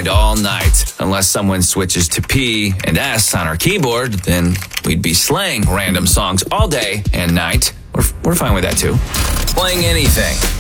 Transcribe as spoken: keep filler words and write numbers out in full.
and all night. Unless someone switches to P and S on our keyboard, then we'd be slaying random songs all day and night. We're, we're fine with that too. Playing anything.